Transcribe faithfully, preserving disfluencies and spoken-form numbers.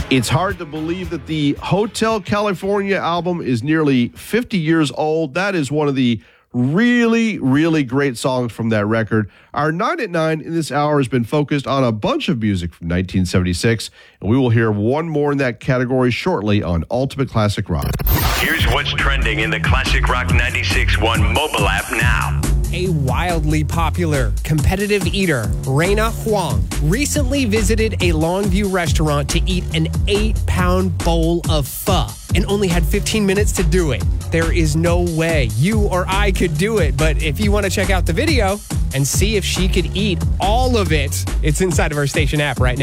It's hard to believe that the Hotel California album is nearly fifty years old. That is one of the really, really great songs from that record. Our nine at nine in this hour has been focused on a bunch of music from nineteen seventy-six, and we will hear one more in that category shortly on Ultimate Classic Rock. Here's what's trending in the Classic Rock ninety-six point one mobile app now. A wildly popular competitive eater, Reina Huang, recently visited a Longview restaurant to eat an eight-pound bowl of pho and only had fifteen minutes to do it. There is no way you or I could do it, but if you want to check out the video and see if she could eat all of it, it's inside of our station app right now.